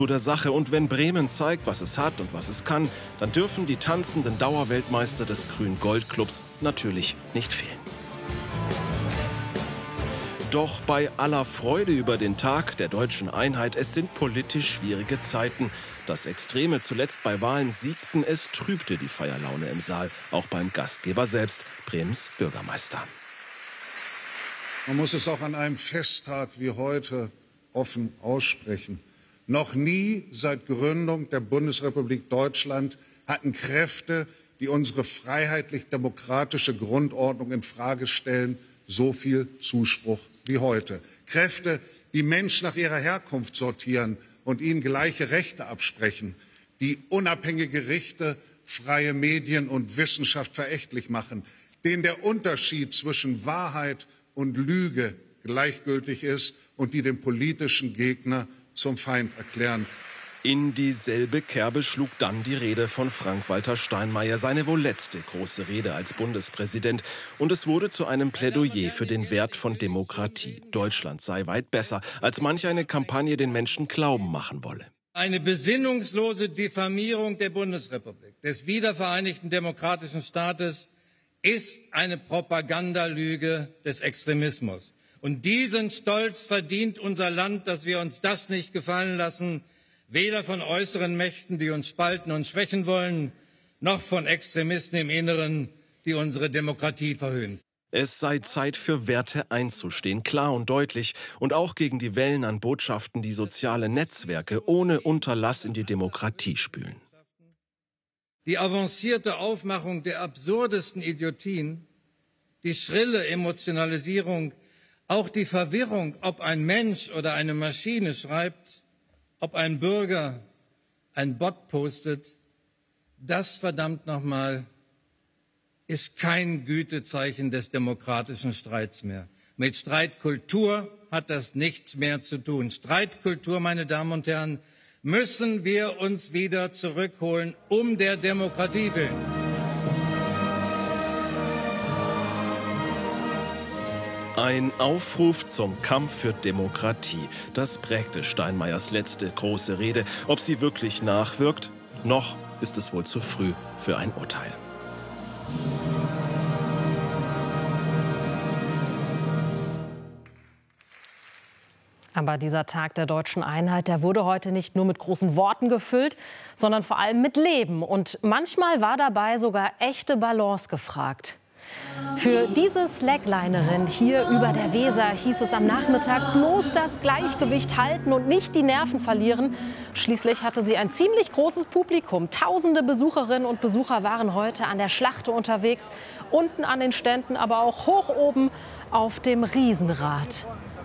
der Sache. Und wenn Bremen zeigt, was es hat und was es kann, dann dürfen die tanzenden Dauerweltmeister des Grün-Gold-Clubs natürlich nicht fehlen. Doch bei aller Freude über den Tag der deutschen Einheit, es sind politisch schwierige Zeiten. Dass Extreme zuletzt bei Wahlen siegten, es trübte die Feierlaune im Saal, auch beim Gastgeber selbst, Bremens Bürgermeister. Man muss es auch an einem Festtag wie heute offen aussprechen. Noch nie seit Gründung der Bundesrepublik Deutschland hatten Kräfte, die unsere freiheitlich-demokratische Grundordnung in Frage stellen, so viel Zuspruch wie heute. Kräfte, die Menschen nach ihrer Herkunft sortieren und ihnen gleiche Rechte absprechen, die unabhängige Gerichte, freie Medien und Wissenschaft verächtlich machen, denen der Unterschied zwischen Wahrheit und Lüge gleichgültig ist und die den politischen Gegner zum Feind erklären. In dieselbe Kerbe schlug dann die Rede von Frank-Walter Steinmeier, seine wohl letzte große Rede als Bundespräsident. Und es wurde zu einem Plädoyer für den Wert von Demokratie. Deutschland sei weit besser, als manch eine Kampagne den Menschen glauben machen wolle. Eine besinnungslose Diffamierung der Bundesrepublik, des wiedervereinigten demokratischen Staates, ist eine Propagandalüge des Extremismus. Und diesen Stolz verdient unser Land, dass wir uns das nicht gefallen lassen, weder von äußeren Mächten, die uns spalten und schwächen wollen, noch von Extremisten im Inneren, die unsere Demokratie verhöhnen. Es sei Zeit für Werte einzustehen, klar und deutlich, und auch gegen die Wellen an Botschaften, die soziale Netzwerke ohne Unterlass in die Demokratie spülen. Die avancierte Aufmachung der absurdesten Idiotien, die schrille Emotionalisierung, auch die Verwirrung, ob ein Mensch oder eine Maschine schreibt, ob ein Bürger ein Bot postet, das verdammt nochmal ist kein Gütezeichen des demokratischen Streits mehr. Mit Streitkultur hat das nichts mehr zu tun. Streitkultur, meine Damen und Herren, müssen wir uns wieder zurückholen, um der Demokratie willen. Ein Aufruf zum Kampf für Demokratie. Das prägte Steinmeiers letzte große Rede. Ob sie wirklich nachwirkt? Noch ist es wohl zu früh für ein Urteil. Aber dieser Tag der deutschen Einheit, der wurde heute nicht nur mit großen Worten gefüllt, sondern vor allem mit Leben. Und manchmal war dabei sogar echte Balance gefragt. Für diese Slacklinerin hier über der Weser hieß es am Nachmittag bloß das Gleichgewicht halten und nicht die Nerven verlieren. Schließlich hatte sie ein ziemlich großes Publikum. Tausende Besucherinnen und Besucher waren heute an der Schlachte unterwegs, unten an den Ständen, aber auch hoch oben auf dem Riesenrad.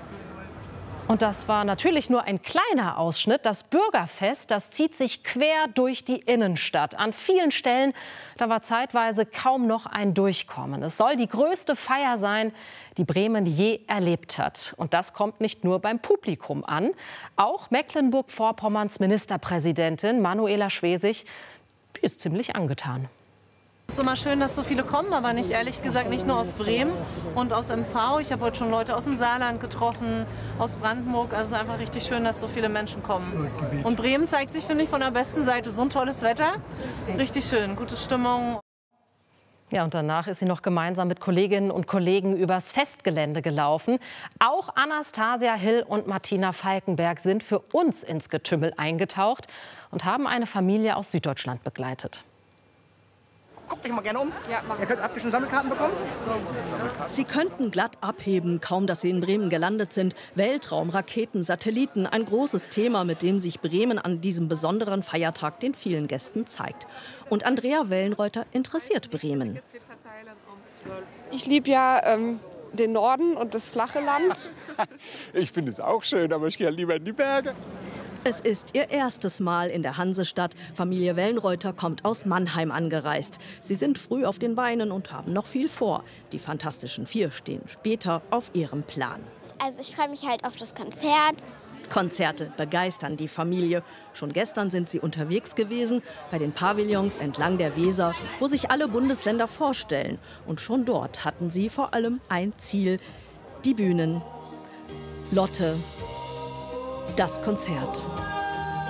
Und das war natürlich nur ein kleiner Ausschnitt. Das Bürgerfest, das zieht sich quer durch die Innenstadt. An vielen Stellen, da war zeitweise kaum noch ein Durchkommen. Es soll die größte Feier sein, die Bremen je erlebt hat. Und das kommt nicht nur beim Publikum an. Auch Mecklenburg-Vorpommerns Ministerpräsidentin Manuela Schwesig, die ist ziemlich angetan. Es ist immer schön, dass so viele kommen, aber nicht, ehrlich gesagt, nicht nur aus Bremen und aus MV. Ich habe heute schon Leute aus dem Saarland getroffen, aus Brandenburg. Also es ist einfach richtig schön, dass so viele Menschen kommen. Und Bremen zeigt sich, finde ich, von der besten Seite. So ein tolles Wetter, richtig schön, gute Stimmung. Ja, und danach ist sie noch gemeinsam mit Kolleginnen und Kollegen übers Festgelände gelaufen. Auch Anastasia Hill und Martina Falkenberg sind für uns ins Getümmel eingetaucht und haben eine Familie aus Süddeutschland begleitet. Guckt euch mal gerne um. Ja, ihr könnt abgeschlossene Sammelkarten bekommen. Sie könnten glatt abheben, kaum dass sie in Bremen gelandet sind. Weltraum, Raketen, Satelliten, ein großes Thema, mit dem sich Bremen an diesem besonderen Feiertag den vielen Gästen zeigt. Und Andrea Wellenreuter interessiert Bremen. Ich liebe ja den Norden und das flache Land. Ich finde es auch schön, aber ich gehe lieber in die Berge. Es ist ihr erstes Mal in der Hansestadt. Familie Wellenreuter kommt aus Mannheim angereist. Sie sind früh auf den Beinen und haben noch viel vor. Die Fantastischen Vier stehen später auf ihrem Plan. Also ich freue mich halt auf das Konzert. Konzerte begeistern die Familie. Schon gestern sind sie unterwegs gewesen, bei den Pavillons entlang der Weser, wo sich alle Bundesländer vorstellen. Und schon dort hatten sie vor allem ein Ziel: die Bühnen. Lotte, das Konzert.